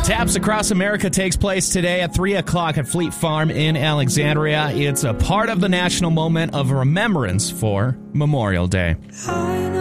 Taps Across America takes place today at 3 o'clock at Fleet Farm in Alexandria. It's a part of the national moment of remembrance for Memorial Day.